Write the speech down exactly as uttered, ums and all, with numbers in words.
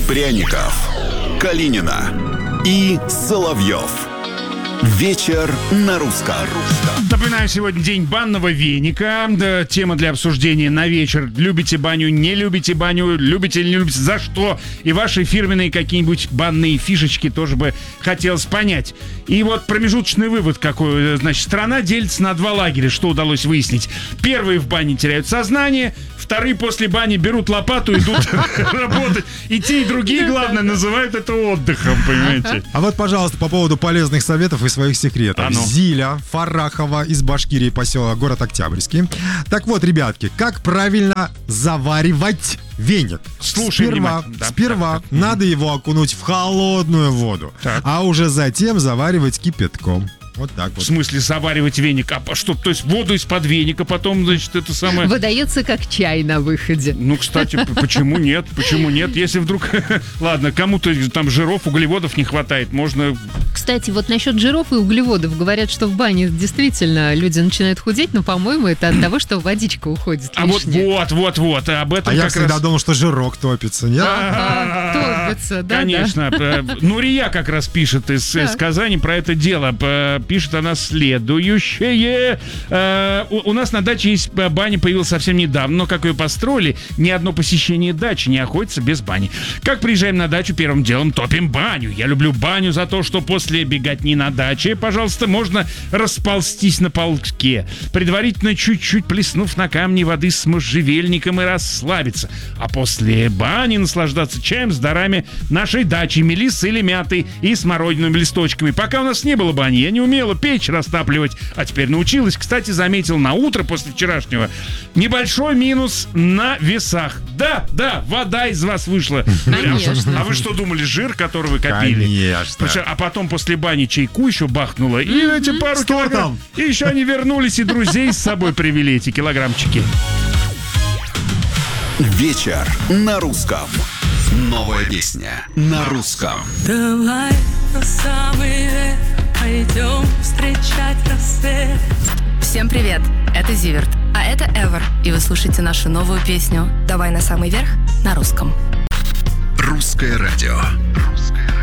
Пряников, Калинина и Соловьев. Вечер на русском. Напоминаю, сегодня день банного веника. Да, тема для обсуждения на вечер. Любите баню, не любите баню, любите или не любите, за что? И ваши фирменные какие-нибудь банные фишечки тоже бы хотелось понять. И вот промежуточный вывод какой. Значит, страна делится на два лагеря, что удалось выяснить. Первые в бане теряют сознание, вторые после бани берут лопату и идут работать. И те, и другие, главное, называют это отдыхом, понимаете? А вот, пожалуйста, по поводу полезных советов и своих секретов. А ну. Зиля Фарахова из Башкирии, поселок, город Октябрьский. Так вот, ребятки, как правильно заваривать веник? Слушай Сперва, внимательно. Да, сперва так, так. надо его окунуть в холодную воду, Так. а уже затем заваривать кипятком. Вот так В вот. смысле заваривать веник? А что, то есть воду из-под веника, потом, значит, это самое... Выдается как чай на выходе. Ну, кстати, п- почему нет? Почему нет? Если вдруг, ладно, кому-то там жиров, углеводов не хватает, можно... Кстати, вот насчет жиров и углеводов. Говорят, что в бане действительно люди начинают худеть, но, по-моему, это от того, что водичка уходит А вот, лишняя. вот, вот, вот, об этом А я как всегда раз... думал, что жирок топится, нет? Ага, топится, да, Конечно. Э, Нурия как раз пишет из, из Так. Казани про это дело. П- Пишет она следующее. Э, У у нас на даче есть баня, появилась совсем недавно, но как ее построили, ни одно посещение дачи не обходится без бани. Как приезжаем на дачу, первым делом топим баню. Я люблю баню за то, что после беготни на даче, пожалуйста, можно расползтись на полке, предварительно чуть-чуть плеснув на камни воды с можжевельником и расслабиться. А после бани наслаждаться чаем с дарами нашей дачи, мелиссой или мятой и смородиновыми листочками. Пока у нас не было бани, я не умела печь растапливать, а теперь научилась. Кстати, заметил на утро после вчерашнего небольшой минус на весах. Да, да, вода из вас вышла. Конечно. А вы что думали, жир, который вы копили? Конечно. Потому что- А потом после бани чайку еще бахнуло. И эти пару Что килограмм. там? И еще они вернулись, и друзей с собой привели, эти килограммчики. Вечер на русском. Новая песня на русском. Давай на самый верх пойдем встречать рассвет. Всем привет, это Зиверт, а это Эвер, и вы слушаете нашу новую песню «Давай на самый верх» на русском. Русское радио. Русское